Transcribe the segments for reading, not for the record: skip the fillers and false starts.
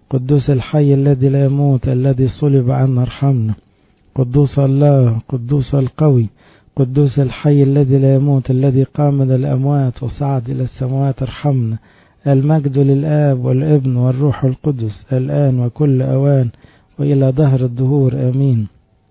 قدوس الحي الذي لا يموت الذي صلب عنا ارحمنا. قدوس الله قدوس القوي قدوس الحي الذي لا يموت الذي قام من الأموات وصعد إلى السماوات ارحمنا. المجد للآب والابن والروح القدس الآن وكل أوان وإلى دهر الدهور آمين.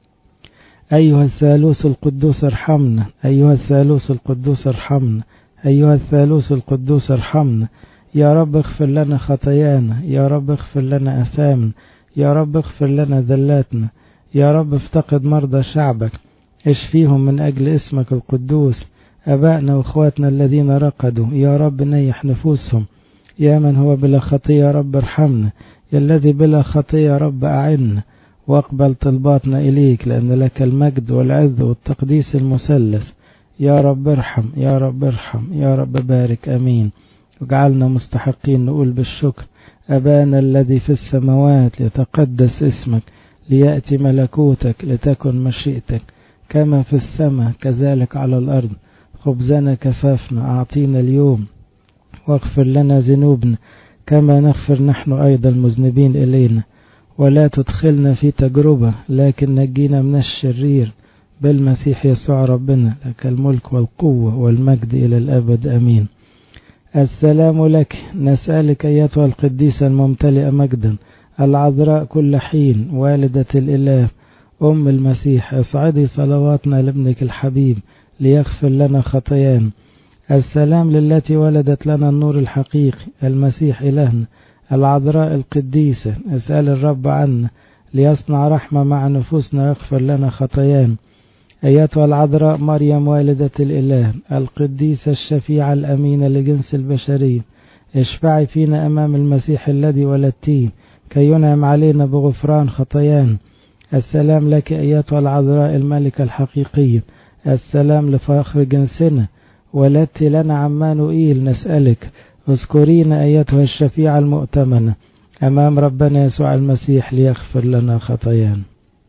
أيها الثالوث القدوس ارحمنا. أيها الثالوث القدوس ارحمنا. أيها الثالوث القدوس ارحمنا. يا رب اغفر لنا خطايانا. يا رب اغفر لنا أثامنا. يا رب اغفر لنا ذلاتنا. يا رب افتقد مرضى شعبك، اشفيهم من أجل اسمك القدوس. أبائنا وأخواتنا الذين رقدوا يا رب نيح نفوسهم. يا من هو بلا خطية يا رب ارحمنا. يا الذي بلا خطية يا رب أعنا واقبل طلباتنا إليك، لأن لك المجد والعز والتقديس المثلث. يا رب ارحم يا رب ارحم يا رب بارك آمين. وجعلنا مستحقين نقول بالشكر: أبانا الذي في السماوات ليتقدس اسمك، ليأتي ملكوتك، لتكن مشيئتك كما في السماء كذلك على الأرض. خبزنا كفافنا أعطينا اليوم، واغفر لنا ذنوبنا كما نغفر نحن أيضا المذنبين إلينا، ولا تدخلنا في تجربة لكن نجينا من الشرير، بالمسيح يسوع ربنا. لك الملك والقوة والمجد إلى الأبد آمين. السلام لك. نسألك أيتها القديسة الممتلئة مجدا العذراء كل حين والدة الإله أم المسيح، اصعدي صلواتنا لابنك الحبيب ليغفر لنا خطايانا. السلام للتي ولدت لنا النور الحقيقي المسيح إلهنا. العذراء القديسة اسأل الرب عنا ليصنع رحمة مع نفوسنا يغفر لنا خطايانا. أيتها العذراء مريم والدة الإله القديسة الشفيعة الأمينة لجنس البشرية، اشفعي فينا أمام المسيح الذي ولدتيه كي ينعم علينا بغفران خطايانا. السلام لك أيتها العذراء الملكة الحقيقية. السلام لفخر جنسنا، ولدت لنا عمانوئيل. نسألك اذكرينا أيتها الشفيعة المؤتمنة أمام ربنا يسوع المسيح ليغفر لنا خطايانا.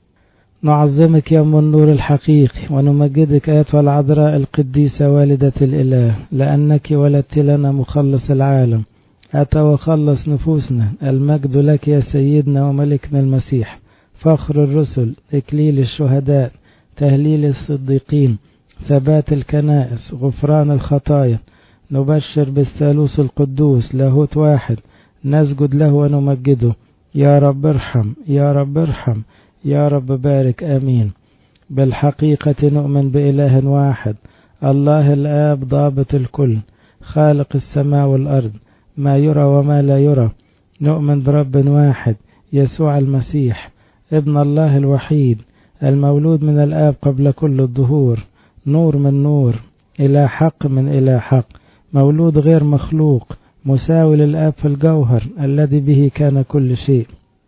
نعظمك يا أم النور الحقيقي ونمجدك أيتها العذراء القديسة والدة الإله، لأنك ولدت لنا مخلص العالم أتى وخلص نفوسنا. المجد لك يا سيدنا وملكنا المسيح، فخر الرسل، إكليل الشهداء، تهليل الصديقين، ثبات الكنائس، غفران الخطايا. نبشر بالثالوث القدوس لاهوت واحد، نسجد له ونمجده. يا رب ارحم يا رب ارحم يا رب بارك آمين. بالحقيقة نؤمن بإله واحد، الله الآب ضابط الكل، خالق السماء والأرض، ما يرى وما لا يرى. نؤمن برب واحد يسوع المسيح ابن الله الوحيد، المولود من الآب قبل كل الظهور، نور من نور، إلى حق من إلى حق، مولود غير مخلوق، مساوي للآب في الجوهر، الذي به كان كل شيء.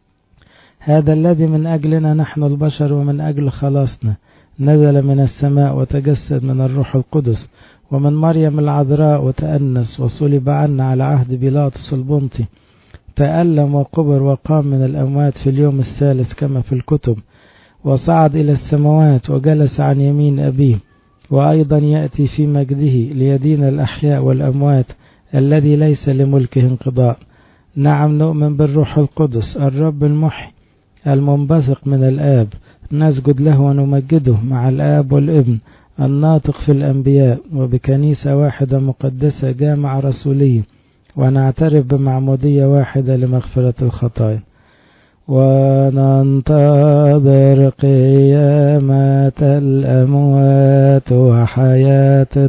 هذا الذي من أجلنا نحن البشر ومن أجل خلاصنا نزل من السماء وتجسد من الروح القدس ومن مريم العذراء وتأنس وصلب عنا على عهد بيلاطس البنطي، تألم وقبر وقام من الأموات في اليوم الثالث كما في الكتب، وصعد إلى السماوات وجلس عن يمين أبيه، وأيضا يأتي في مجده ليدين الأحياء والأموات الذي ليس لملكه انقضاء. نعم نؤمن بالروح القدس الرب المحي المنبثق من الآب، نسجد له ونمجده مع الآب والابن الناطق في الأنبياء، وبكنيسة واحدة مقدسة جامعة رسولية، ونعترف بمعمودية واحدة لمغفرة الخطايا، وننتظر قيامة الأموات وحياة